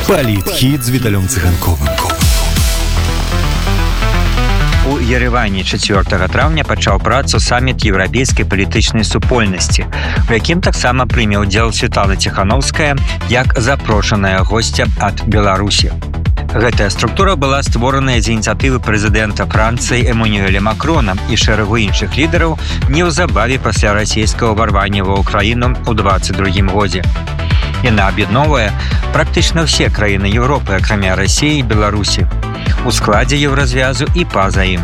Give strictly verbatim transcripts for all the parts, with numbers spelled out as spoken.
Палітхід з Віталем Циганковым. У Єревані чацвёртага траўня пачаў працу саміт еўрапейскай палітычнай супольнасці, у якім таксама прыме ўдзел Святлана Ціхановская як запрошаная госця ад Беларусі. Гэтая структура была створаная з ініцыятывы прэзідэнта Францыі Эммануэля Макрона і шэрагу іншых лідараў неўзабаве пасля расійскага ўварвання ва ўкраіну ў дваццаць другім годзе. Яна аб'ядноўвае практычна ўсе краіны Еўропы, акрамя Расіі і Беларусі, у складзе еўразвязу і па-за ім.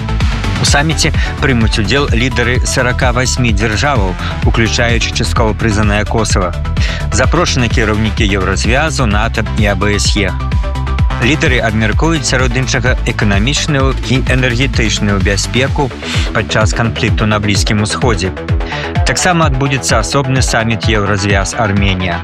У саміце прымуць удзел лідары сорока восьми дзяржаваў, уключаючы часткова прызнанае Косава, запрошаны кіраўнікі еўразвязу, НАТО і а бэ эс е. Лідары абмяркуюць сярод іншага эканамічную і энергетычную бяспеку падчас канфлікту на Блізкім Усходзе. Таксама адбудзецца асобны саміт еўразвяз Арменія.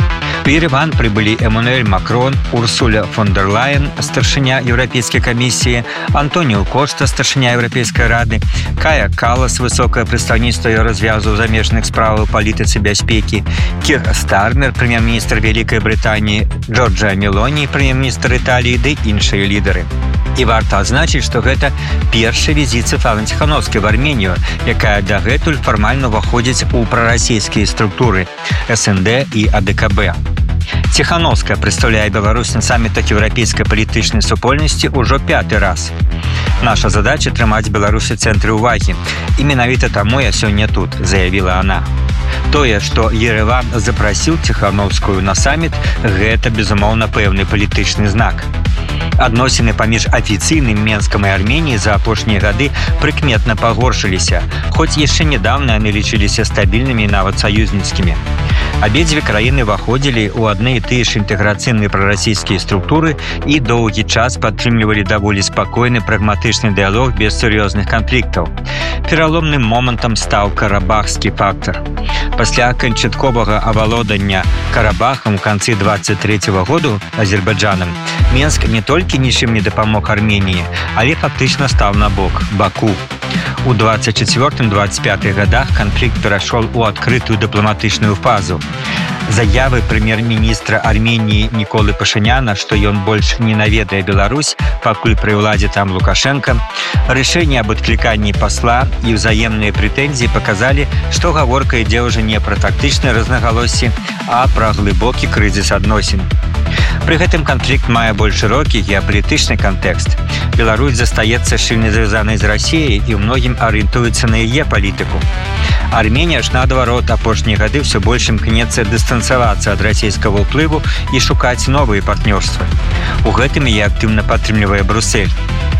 У Ереван прыбылі Эммануэль Макрон, Урсуля фон дер Лайен, старшыня Еўрапейскай камісіі, Антоніо Кошта, старшыня Еўрапейскай рады, Кая Калас, высокае прадстаўніцтва еўразвязу ў замежных справах, палітыцы бяспекі, Кір Стармер, прэм'ер-міністр Вялікай Брытаніі, Джорджа Мелоні, прэм'ер-міністр Італіі, ды іншыя лідары. І варта адзначыць, што гэта першы візіт Святланы Ціхановскай в Арменію, якая дагэтуль фармальна ўваходзіць у прарасійскія структуры эс эн дэ і а дэ ка бэ. Ціхановская прадстаўляе Беларусь на самітах еўрапейскай палітычнай супольнасці ўжо пяты раз. Наша задача трымаць Беларусь у цэнтры ўвагі. І менавіта таму я сёння тут, заявіла она. Тое, што Ереван запрасіў Ціхановскую на саміт, гэта, безумоўна, пэўны палітычны знак. Адносіны паміж афіцыйным Менскам і Арменіяй за апошнія гады прыкметна пагоршыліся, хоць яшчэ нядаўна яны лічыліся стабільнымі і нават саюзніцкімі. Абедзве краіны ўваходзілі ў адны і тыя ж інтэграцыйныя прарасійскія структуры і доўгі час падтрымлівалі даволі спакойны прагматычны дыялог без сур'ёзных канфліктаў. Пераломным момантам стаў карабахскі фактар. Пасля канчатковага авалодання Карабахам у канцы дваццаць трэцяга году Азербайджанам Менск не толькі нічым не дапамог Арменіі, але фактычна стаў на бок Баку. У дваццаць чацвёртым - дваццаць пятым годах канфлікт перайшоў у адкрытую дыпламатычную фазу. Заявы прэм'ер-міністра Арменіі Ніколы Пашыняна, што ён больш не наведае Беларусь, пакуль пры ўладзе там Лукашенко, рашэнне аб адкліканні пасла і ўзаемныя прэтэнзіі паказалі, што гаворка ідзе ўжо не пра тактычныя рознагалоссі, а пра глыбокі крызіс адносін. Пры гэтым канфлікт мае больш шырокі геапалітычны кантэкст. Беларусь застаецца шчыльна звязанай з Расіяй і ў многім арыентуецца на яе палітыку. Арменія ж, наадварот, апошнія гады ўсё больш імкнецца дыстанцавацца ад расійскага ўплыву і шукаць новыя партнёрствы. У гэтым яе актыўна падтрымлівае Брусэль.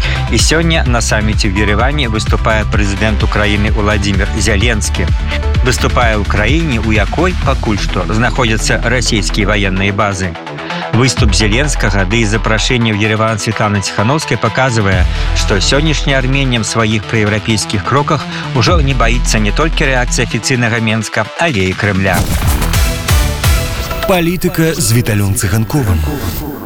І сёння на саміце ў Ереване выступае прэзідэнт Украіны Владзімір Зеленскі. Выступае ў краіне, у якой пакуль што знаходзяцца расійскія ваенныя базы. Выступ Зеленскага ды і запрашэнне ў Ереван Святланы Ціхановскай паказвае, што сённяшняя Арменія ў сваіх праеўрапейскіх кроках ужо не баіцца не толькі рэакцыі афіцыйнага Менска, але і Крэмля. Палітыка з Віталем Циганковым.